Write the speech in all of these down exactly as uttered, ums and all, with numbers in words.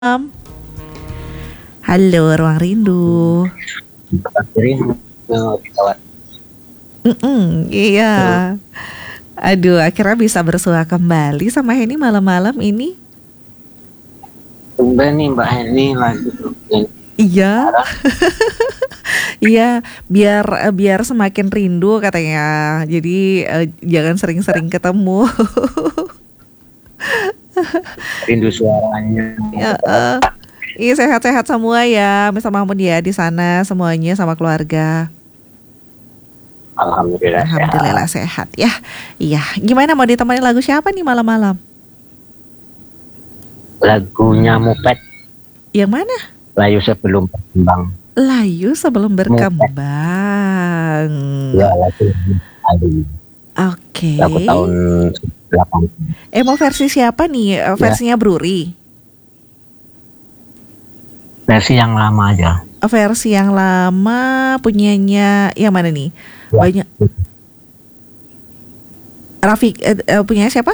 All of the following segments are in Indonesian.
Malam. Halo, Ruang Rindu. Mm-mm, iya. Aduh, akhirnya bisa bersua kembali sama Henny malam-malam ini. Tumben nih Mbak Henny lagi bikin. Iya. Iya, biar biar semakin rindu katanya. Jadi eh, jangan sering-sering ketemu. Rindu suaranya. Ya, eh. Iya, sehat-sehat semua ya, Mister Mahmud ya di sana semuanya sama keluarga. Alhamdulillah, Alhamdulillah sehat. sehat ya. Iya, gimana mau ditemani lagu siapa nih malam-malam? Lagunya Mupet. Yang mana? Layu sebelum berkembang. Layu sebelum berkembang. Ya, lagu Layu. Oke. Lagu tahun delapan. Eh, mau versi siapa nih? Eh, Versinya Bruri. Versi yang lama aja. Eh, Versi yang lama punyanya yang mana nih? Ya. Banyak. Rafiq eh, eh, punya siapa?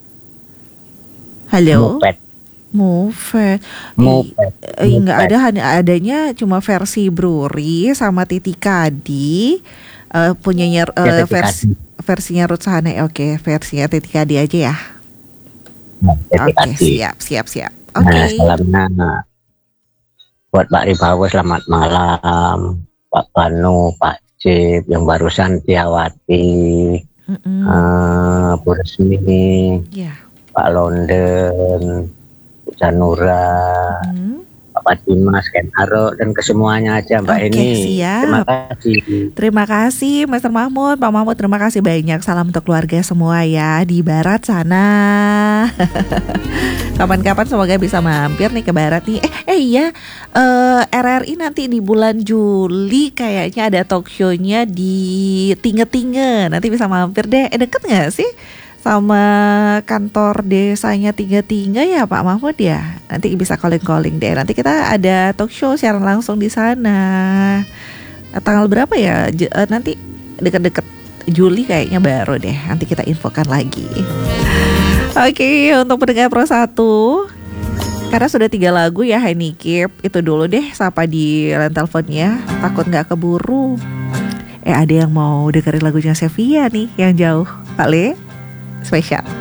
Halo. Mupet. Mufet. Mupet. Eh, nggak ada, hanya adanya cuma versi Bruri sama Titi Kadi. Eh, punyanya eh, Ya, Titi versi Kadi. versinya Ruth Sahane. Oke, versinya Titi Kadi aja ya. Nah, Titi Oke, Kadi. siap, siap, siap. Oke. Nah, salamnya buat Pak Ribawo, selamat malam. Pak Panu, Pak Cip, yang barusan Tiawati, Mm-mm. uh, Bu Resmi, Ya. Pak London, Bu Janura, Mm. Pak Dimas, Ken Aro, dan kesemuanya aja Mbak Oke, Eni. siap. Terima kasih. Terima kasih Mister Mahmud, Pak Mahmud, terima kasih banyak. Salam untuk keluarga semua ya di barat sana. Kapan-kapan semoga bisa mampir nih ke barat nih. Eh, eh iya, eh, R R I nanti di bulan Juli kayaknya ada talk show-nya di Tinge-Tinge. Nanti bisa mampir deh. Eh, deket nggak sih sama kantor desanya Tinge-Tinge ya Pak Mahmud ya? Nanti bisa calling-calling deh. Nanti kita ada talk show siaran langsung di sana. Tanggal berapa ya? J- uh, nanti deket-deket Juli kayaknya baru deh. Nanti kita infokan lagi. Oke, untuk pendengar Pro satu, karena sudah tiga lagu ya Henny Kip, itu dulu deh sapa di line teleponnya. Takut nggak keburu. Eh, ada yang mau dengerin lagunya Sevilla nih yang jauh. Pak Le, spesial.